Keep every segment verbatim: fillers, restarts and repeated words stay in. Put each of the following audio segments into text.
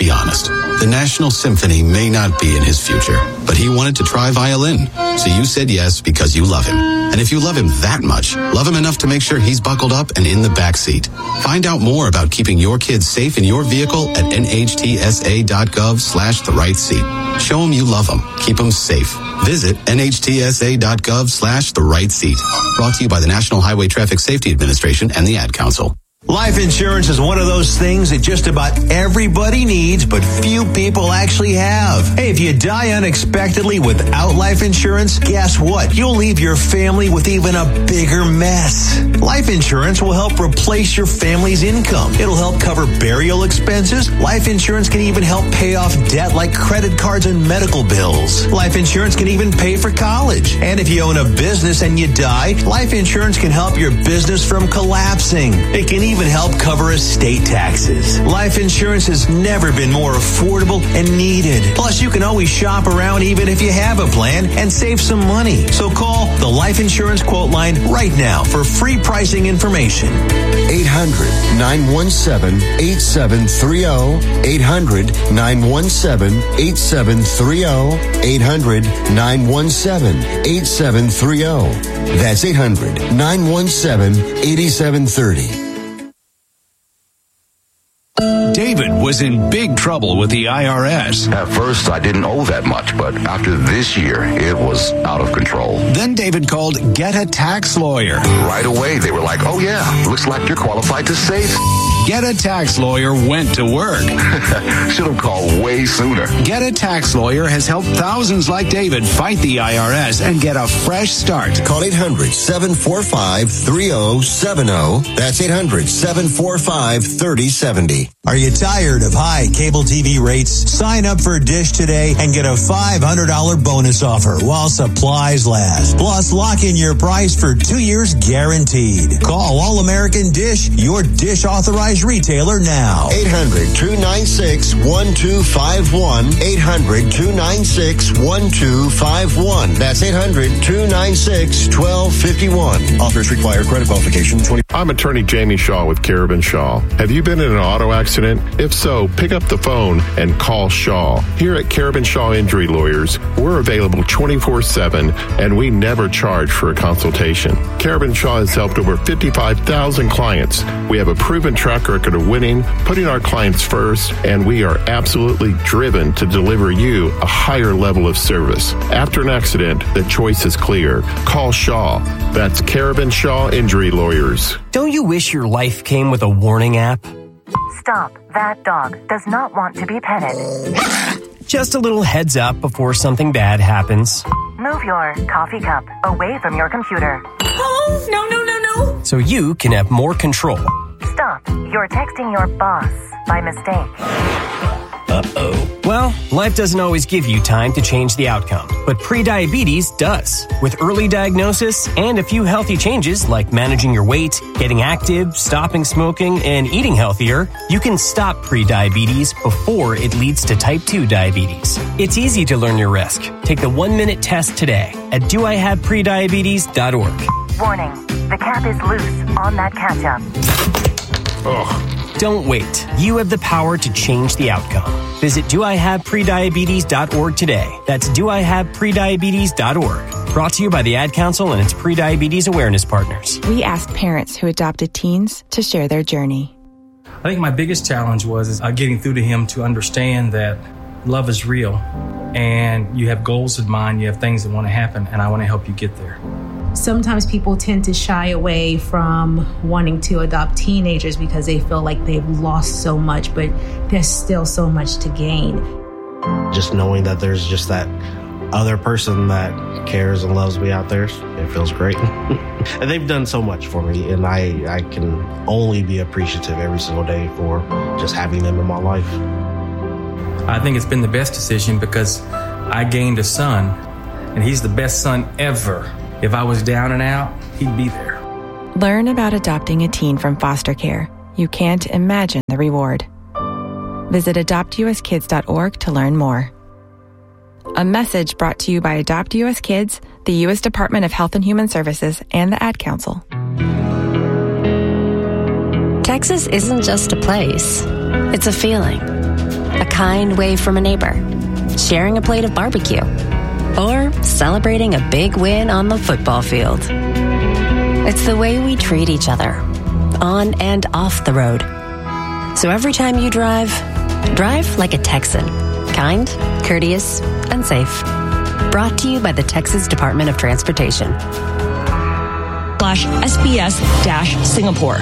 be honest. The National Symphony may not be in his future, but he wanted to try violin. So you said yes because you love him. And if you love him that much, love him enough to make sure he's buckled up and in the back seat. Find out more about keeping your kids safe in your vehicle at nhtsa.gov slash the right seat. Show them you love them. Keep them safe. Visit nhtsa.gov slash the right seat. Brought to you by the National Highway Traffic Safety Administration and the Ad Council. Life insurance is one of those things that just about everybody needs, but few people actually have. Hey, if you die unexpectedly without life insurance, guess what? You'll leave your family with even a bigger mess. Life insurance will help replace your family's income. It'll help cover burial expenses. Life insurance can even help pay off debt like credit cards and medical bills. Life insurance can even pay for college. And if you own a business and you die, life insurance can help your business from collapsing. It can even help cover estate taxes. Life insurance has never been more affordable and needed. Plus, you can always shop around even if you have a plan and save some money. So call the Life Insurance Quote Line right now for free pricing information. eight hundred, nine one seven, eight seven three zero. eight hundred, nine one seven, eight seven three zero. eight hundred, nine one seven, eight seven three zero. That's eight hundred, nine one seven, eight seven three zero. David was in big trouble with the I R S. At first, I didn't owe that much, but after this year, it was out of control. Then David called Get a Tax Lawyer. Right away, they were like, oh yeah, looks like you're qualified to save. Get a Tax Lawyer went to work. Should have called way sooner. Get a Tax Lawyer has helped thousands like David fight the I R S and get a fresh start. Call eight hundred, seven four five, three zero seven zero. That's eight hundred, seven four five, three zero seven zero. Are you tired of high cable T V rates? Sign up for Dish today and get a five hundred dollars bonus offer while supplies last. Plus, lock in your price for two years guaranteed. Call All American Dish, your Dish authorized retailer now. eight hundred, two nine six, one two five one. eight hundred, two nine six, one two five one. That's eight hundred, two nine six, one two five one. Offers require credit qualification. twenty I'm attorney Jamie Shaw with Carabin Shaw. Have you been in an auto accident? If so, pick up the phone and call Shaw. Here at Carabin Shaw Injury Lawyers, we're available twenty-four seven and we never charge for a consultation. Carabin Shaw has helped over fifty-five thousand clients. We have a proven track record of winning, putting our clients first, and we are absolutely driven to deliver you a higher level of service. After an accident, the choice is clear. Call Shaw. That's Carabin Shaw Injury Lawyers. Don't you wish your life came with a warning app? Stop. That dog does not want to be petted. Just a little heads up before something bad happens. Move your coffee cup away from your computer. Oh, no, no, no, no. So you can have more control. Stop. You're texting your boss by mistake. Uh-oh. Well, life doesn't always give you time to change the outcome, but prediabetes does. With early diagnosis and a few healthy changes like managing your weight, getting active, stopping smoking, and eating healthier, you can stop prediabetes before it leads to type two diabetes. It's easy to learn your risk. Take the one-minute test today at do I have prediabetes dot org. Warning, the cap is loose on that ketchup. Ugh. Don't wait. You have the power to change the outcome. Visit do I have prediabetes dot org today. That's do I have prediabetes dot org. Brought to you by the Ad Council and its prediabetes awareness partners. We asked parents who adopted teens to share their journey. I think my biggest challenge was is, uh, getting through to him to understand that love is real and you have goals in mind, you have things that want to happen, and I want to help you get there. Sometimes people tend to shy away from wanting to adopt teenagers because they feel like they've lost so much, but there's still so much to gain. Just knowing that there's just that other person that cares and loves me out there, it feels great. And they've done so much for me, and I, I can only be appreciative every single day for just having them in my life. I think it's been the best decision because I gained a son, and he's the best son ever. If I was down and out, he'd be there. Learn about adopting a teen from foster care. You can't imagine the reward. Visit adopt u s kids dot org to learn more. A message brought to you by Adopt U S Kids, the U S Department of Health and Human Services, and the Ad Council. Texas isn't just a place. It's a feeling. A kind wave from a neighbor, sharing a plate of barbecue, or celebrating a big win on the football field. It's the way we treat each other, on and off the road. So every time you drive, drive like a Texan. Kind, courteous, and safe. Brought to you by the Texas Department of Transportation. Slash S B S dash Singapore.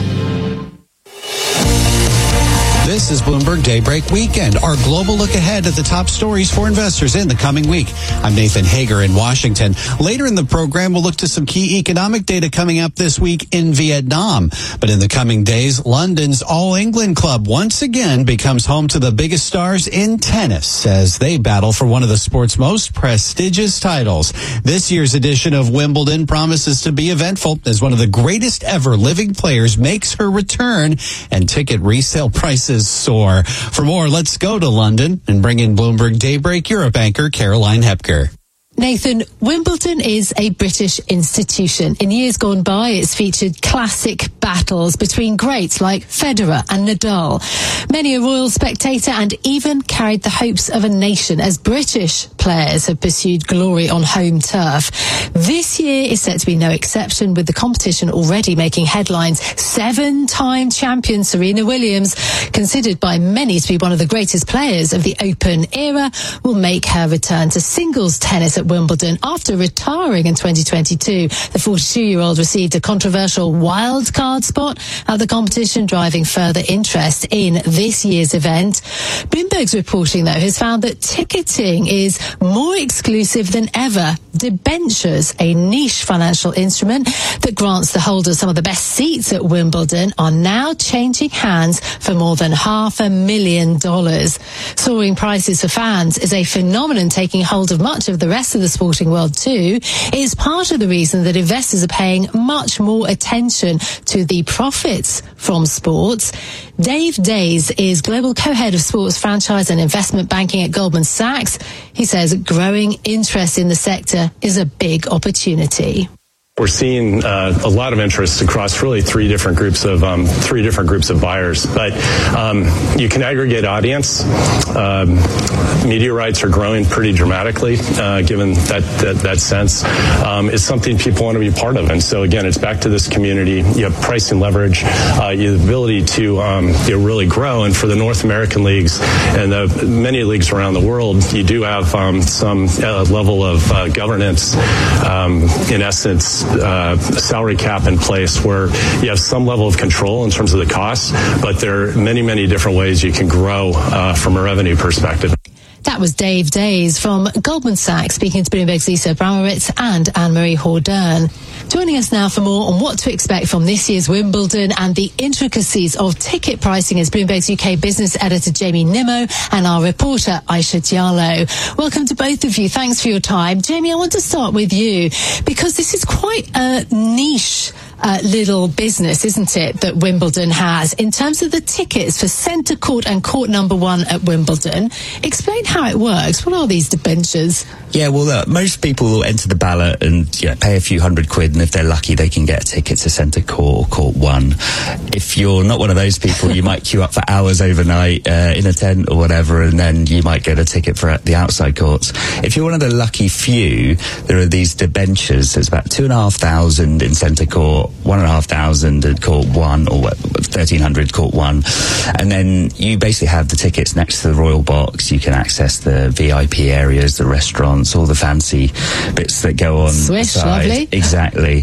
This is Bloomberg Daybreak Weekend, our global look ahead at the top stories for investors in the coming week. I'm Nathan Hager in Washington. Later in the program, we'll look to some key economic data coming up this week in Vietnam. But in the coming days, London's All England Club once again becomes home to the biggest stars in tennis as they battle for one of the sport's most prestigious titles. This year's edition of Wimbledon promises to be eventful as one of the greatest ever living players makes her return and ticket resale prices soar. For more, let's go to London and bring in Bloomberg Daybreak Europe anchor Caroline Hepker. Nathan, Wimbledon is a British institution. In years gone by, it's featured classic battles between greats like Federer and Nadal. Many a royal spectator and even carried the hopes of a nation as British players have pursued glory on home turf. This year is set to be no exception, with the competition already making headlines. Seven-time champion Serena Williams, considered by many to be one of the greatest players of the Open era, will make her return to singles tennis at Wimbledon. After retiring in twenty twenty-two, the forty-two-year-old received a controversial wild card spot at the competition, driving further interest in this year's event. Bloomberg's reporting, though, has found that ticketing is more exclusive than ever. Debentures, a niche financial instrument that grants the holders some of the best seats at Wimbledon, are now changing hands for more than half a million dollars. Soaring prices for fans is a phenomenon taking hold of much of the rest of the sporting world too. It is part of the reason that investors are paying much more attention to the profits from sports. Dave Days is global co-head of sports franchise and investment banking at Goldman Sachs. He says growing interest in the sector is a big opportunity. We're seeing uh, a lot of interest across really three different groups of um, three different groups of buyers. But um, you can aggregate audience. Um, media rights are growing pretty dramatically, uh, given that that, that sense. Um, is something people want to be part of. And so again, it's back to this community. You have pricing leverage, uh, you have the ability to um, you know, really grow. And for the North American leagues and the many leagues around the world, you do have um, some uh, level of uh, governance. Um, in essence. Uh, salary cap in place where you have some level of control in terms of the costs, but there are many, many different ways you can grow uh, from a revenue perspective. That was Dave Days from Goldman Sachs, speaking to Bloomberg's Lisa Abramowitz and Anne-Marie Hordern. Joining us now for more on what to expect from this year's Wimbledon and the intricacies of ticket pricing is Bloomberg's U K business editor Jamie Nimmo and our reporter Aisha Diallo. Welcome to both of you. Thanks for your time. Jamie, I want to start with you because this is quite a niche Uh, little business, isn't it, that Wimbledon has in terms of the tickets for Centre Court and Court Number One at Wimbledon. Explain how it works. What are these debentures? Yeah, well, uh, most people will enter the ballot and you know, pay a few hundred quid, and if they're lucky, they can get a ticket to Centre Court or Court One. If you're not one of those people, you might queue up for hours overnight uh, in a tent or whatever, and then you might get a ticket for the outside courts. If you're one of the lucky few, there are these debentures. There's about two and a half thousand in Centre Court, one and a half thousand at Court One, or thirteen hundred Court One, and then you basically have the tickets next to the Royal Box. You can access the V I P areas, the restaurants, all the fancy bits that go on. Swish, lovely. Exactly.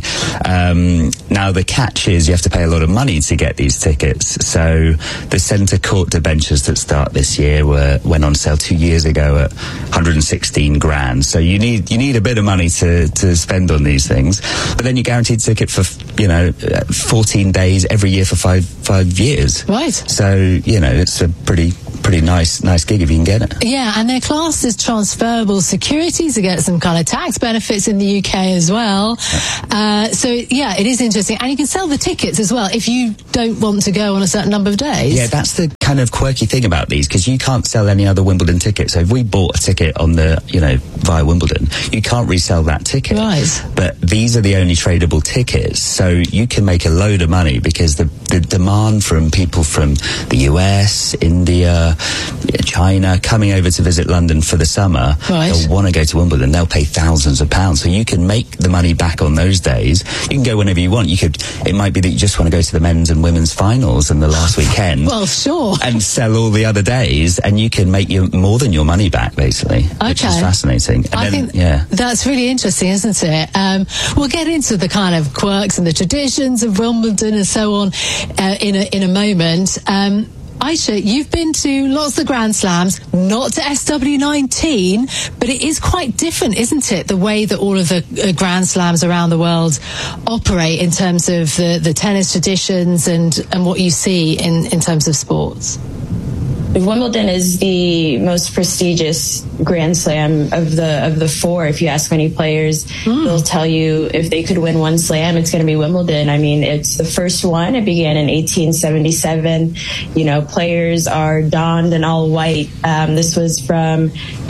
Um, now the catch is you have to pay a lot of money to get these tickets. So the Centre Court debentures that start this year were went on sale two years ago at one hundred sixteen grand. So you need you need a bit of money to to spend on these things, but then you're guaranteed a ticket for you know fourteen days every year for five five years. Right. So you know it's a pretty pretty nice nice gig if you can get it. Yeah, and they're classed as transferable securities to get some kind of tax benefits in the U K as well. Uh, so yeah, it is interesting, and you can sell the tickets as well if you don't want to go on a certain number of days. Yeah, that's the kind of quirky thing about these, because you can't sell any other Wimbledon ticket. So if we bought a ticket on the, you know, via Wimbledon, you can't resell that ticket. Right. But these are the only tradable tickets. So you can make a load of money because the, the demand from people from the U S, India, China, coming over to visit London for the summer, right. they'll want to go to Wimbledon. They'll pay thousands of pounds. So you can make the money back on those days. You can go whenever you want. You could, it might be that you just want to go to the men's and women's finals and the last weekend. Well, sure. And sell all the other days, and you can make your, more than your money back, basically. Okay. Which is fascinating. And I then, think yeah. that's really interesting, isn't it? Um, we'll get into the kind of quirks and the traditions of Wimbledon and so on uh, in a, in a moment. Um, Aisha, you've been to lots of Grand Slams, not to S W nineteen, but it is quite different, isn't it? The way that all of the uh, Grand Slams around the world operate in terms of the, the tennis traditions and, and what you see in, in terms of sports. Wimbledon is the most prestigious Grand Slam of the of the four. If you ask many players, mm. they'll tell you if they could win one slam, it's going to be Wimbledon. I mean, it's the first one. It began in eighteen seventy-seven. You know, players are donned in all white. Um, this was from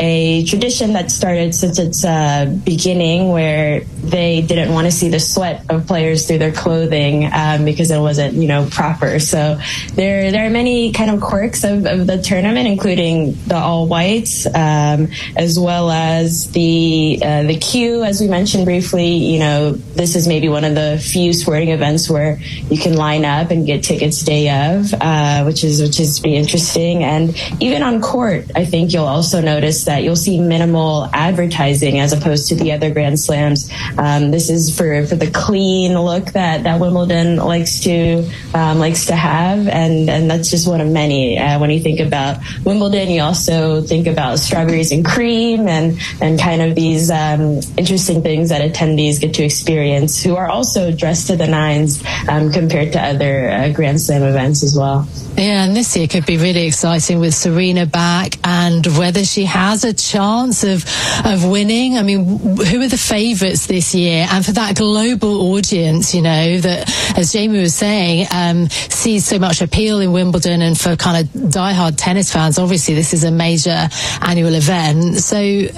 a tradition that started since its uh, beginning, where they didn't want to see the sweat of players through their clothing um, because it wasn't, you know, proper. So there there are many kind of quirks of, of the tournament, including the all whites, um, as well as the uh, the queue, as we mentioned briefly. You know, this is maybe one of the few sporting events where you can line up and get tickets day of, uh, which is which is pretty interesting. And even on court, I think you'll also notice that you'll see minimal advertising as opposed to the other Grand Slams. Um, this is for for the clean look that that Wimbledon likes to um, likes to have, and and that's just one of many. Uh, when you think about Wimbledon, you also think about strawberries and cream and and kind of these um, interesting things that attendees get to experience, who are also dressed to the nines um, compared to other uh, Grand Slam events as well. Yeah, and this year could be really exciting with Serena back and whether she has a chance of of winning. I mean, who are the favourites this year? And for that global audience, you know, that, as Jamie was saying, um, sees so much appeal in Wimbledon, and for kind of diehard tennis fans, obviously this is a major annual event. So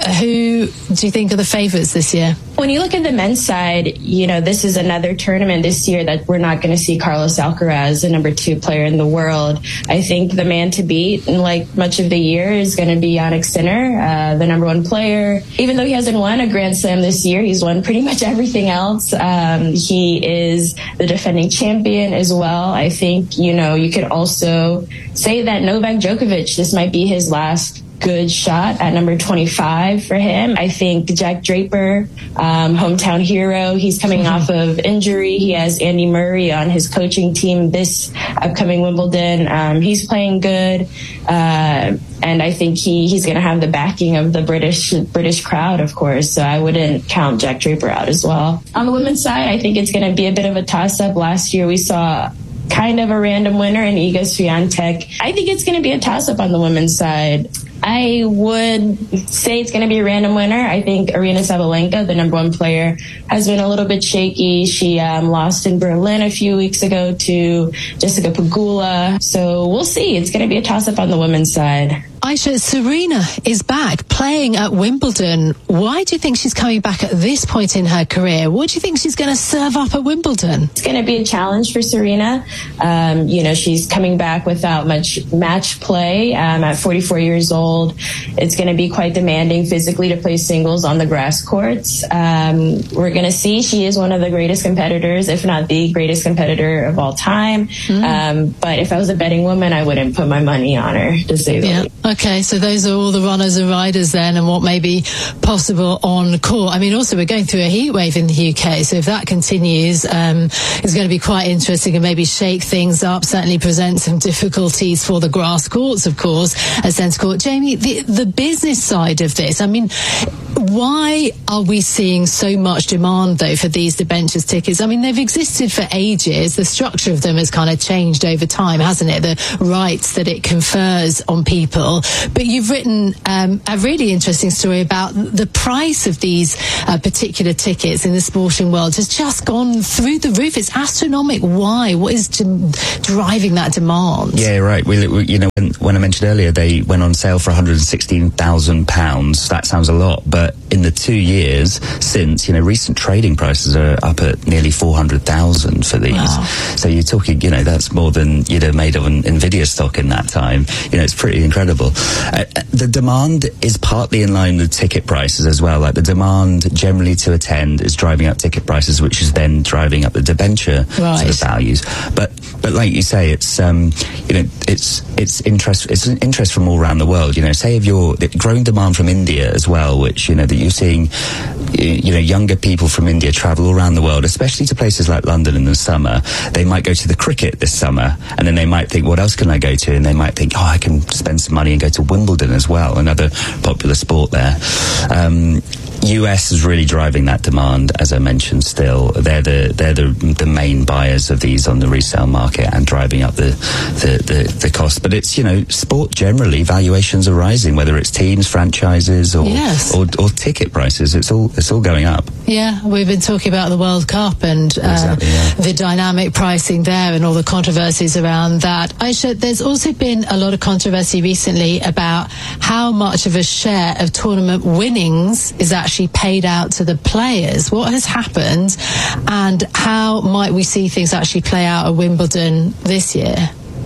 who do you think are the favourites this year? When you look at the men's side, you know, this is another tournament this year that we're not going to see Carlos Alcaraz, the number two player in the world. I think the man to beat, and like much of the year, is going to be Jannik Sinner, uh, the number one player. Even though he hasn't won a Grand Slam this year, he's won pretty much everything else. Um, he is the defending champion as well. I think, you know, you could also say that Novak Djokovic, this might be his last good shot at number twenty-five for him. I think Jack Draper, um, hometown hero, he's coming mm-hmm. off of injury. He has Andy Murray on his coaching team this upcoming Wimbledon. Um, he's playing good. Uh, and I think he, he's going to have the backing of the British British crowd, of course. So I wouldn't count Jack Draper out as well. On the women's side, I think it's going to be a bit of a toss-up. Last year we saw kind of a random winner in Iga Swiatek. I think it's going to be a toss-up on the women's side. I would say it's going to be a random winner. I think Aryna Sabalenka, the number one player, has been a little bit shaky. She um, lost in Berlin a few weeks ago to Jessica Pegula. So we'll see. It's going to be a toss-up on the women's side. Aisha, Serena is back playing at Wimbledon. Why do you think she's coming back at this point in her career? What do you think she's going to serve up at Wimbledon? It's going to be a challenge for Serena. Um, you know, she's coming back without much match play um, at forty-four years old. It's going to be quite demanding physically to play singles on the grass courts. Um, we're going to see. She is one of the greatest competitors, if not the greatest competitor of all time. Mm. Um, but if I was a betting woman, I wouldn't put my money on her, to say the yeah. least. Okay, so those are all the runners and riders then, and what may be possible on court. I mean, also we're going through a heat wave in the U K, so if that continues, um, it's going to be quite interesting and maybe shake things up, certainly present some difficulties for the grass courts, of course, at centre court. Jamie, the, the business side of this, I mean, Why are we seeing so much demand, though, for these debentures tickets? I mean, they've existed for ages. The structure of them has kind of changed over time, hasn't it? The rights that it confers on people. But you've written um, a really interesting story about the price of these uh, particular tickets in the sporting world has just gone through the roof. It's astronomical. Why? What is de- driving that demand? Yeah, right. We, we, you know, when, when I mentioned earlier, they went on sale for one hundred sixteen thousand pounds. That sounds a lot, but in the two years since, you know, recent trading prices are up at nearly four hundred thousand for these. Wow. So you're talking, you know, that's more than you'd have made of an Nvidia stock in that time. You know, it's pretty incredible. Uh, the demand is partly in line with ticket prices as well. Like the demand generally to attend is driving up ticket prices, which is then driving up the debenture right. sort of values. But but like you say, it's um, you know, it's it's interest it's an interest from all around the world. You know, say if you're growing demand from India as well, which you know that you're seeing, you know, younger people from India travel all around the world, especially to places like London in the summer. They might go to the cricket this summer, and then they might think, what else can I go to? And they might think, oh, I can spend some money and go to Wimbledon as well, another popular sport there. Um, U S is really driving that demand, as I mentioned. Still, they're the they're the the main buyers of these on the resale market and driving up the the, the, the cost. But it's, you know, sport generally, valuations are rising, whether it's teams, franchises, or, yes. or or ticket prices. It's all it's all going up. Yeah, we've been talking about the World Cup and uh, exactly, yeah. the dynamic pricing there and all the controversies around that. Aisha, there's also been a lot of controversy recently about how much of a share of tournament winnings is actually paid out to the players. What has happened, and how might we see things actually play out at Wimbledon this year?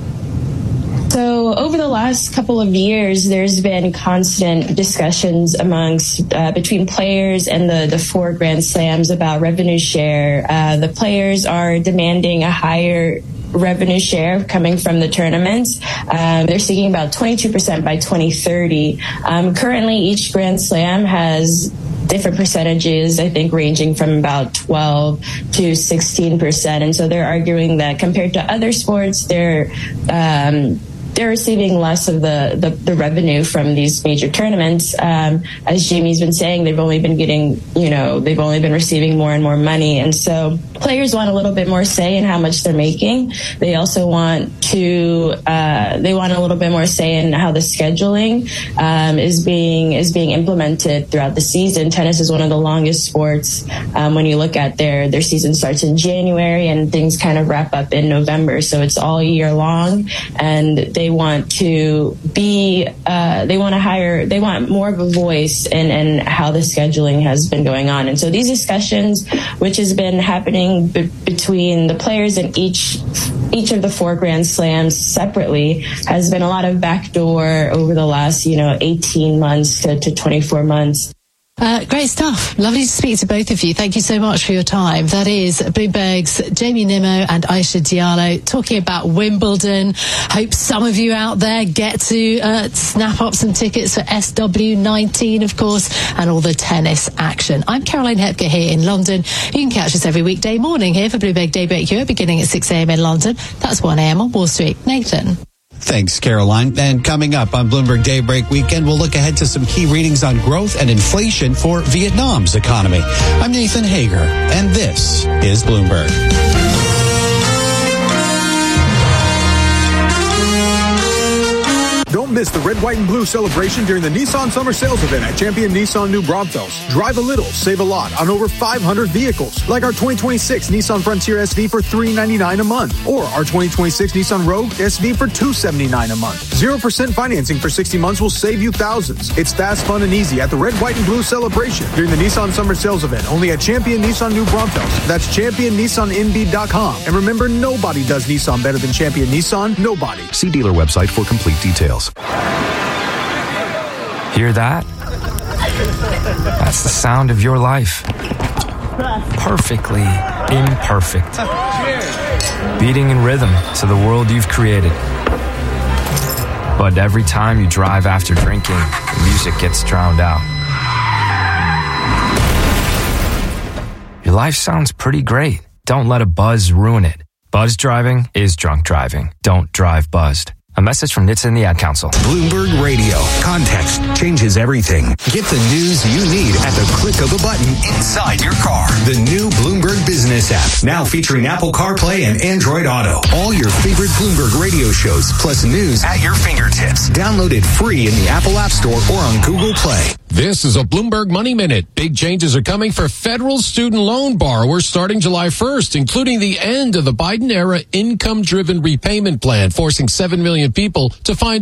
So over the last couple of years, there's been constant discussions amongst uh, between players and the, the four Grand Slams about revenue share. Uh, the players are demanding a higher revenue share coming from the tournaments. Um, they're seeking about twenty-two percent by twenty thirty. Um, currently, each Grand Slam has different percentages, I think ranging from about twelve to sixteen percent. And so they're arguing that compared to other sports, they're um, they're receiving less of the, the, the revenue from these major tournaments. Um, as Jamie's been saying, they've only been getting, you know, they've only been receiving more and more money. And so players want a little bit more say in how much they're making. They also want to, uh, they want a little bit more say in how the scheduling um, is being is being implemented throughout the season. Tennis is one of the longest sports. Um, when you look at their, their season starts in January and things kind of wrap up in November. So it's all year long, and they want to be, uh, they want to hire, they want more of a voice in, in how the scheduling has been going on. And so these discussions, which has been happening be- between the players and each each of the four Grand Slams separately, has been a lot of backdoor over the last, you know, eighteen months to, to twenty-four months. Uh, great stuff. Lovely to speak to both of you. Thank you so much for your time. That is Bloomberg's Jamie Nimmo and Aisha Diallo talking about Wimbledon. Hope some of you out there get to uh, snap up some tickets for S W nineteen, of course, and all the tennis action. I'm Caroline Hepker here in London. You can catch us every weekday morning here for Bloomberg Daybreak Europe, beginning at six a.m. in London. That's one a.m. on Wall Street. Nathan. Thanks, Caroline. And coming up on Bloomberg Daybreak Weekend, we'll look ahead to some key readings on growth and inflation for Vietnam's economy. I'm Nathan Hager, and this is Bloomberg. Don't miss the red, white, and blue celebration during the Nissan Summer Sales Event at Champion Nissan New Braunfels. Drive a little, save a lot on over five hundred vehicles, like our twenty twenty-six Nissan Frontier S V for three hundred ninety-nine dollars a month, or our twenty twenty-six Nissan Rogue S V for two hundred seventy-nine dollars a month. zero percent financing for sixty months will save you thousands. It's fast, fun, and easy at the red, white, and blue celebration during the Nissan Summer Sales Event, only at Champion Nissan New Braunfels. That's champion nissan n b dot com. And remember, nobody does Nissan better than Champion Nissan. Nobody. See dealer website for complete details. Hear that? That's the sound of your life. Perfectly imperfect. Beating in rhythm to the world you've created. But every time you drive after drinking, the music gets drowned out. Your life sounds pretty great. Don't let a buzz ruin it. Buzz driving is drunk driving. Don't drive buzzed. A message from N H T S A and the Ad Council. Bloomberg Radio. Context changes everything. Get the news you need at the click of a button inside your car. The new Bloomberg Business app, now featuring Apple CarPlay and Android Auto. All your favorite Bloomberg radio shows, plus news at your fingertips. Download it free in the Apple App Store or on Google Play. This is a Bloomberg Money Minute. Big changes are coming for federal student loan borrowers starting July first, including the end of the Biden-era income-driven repayment plan, forcing seven million people to find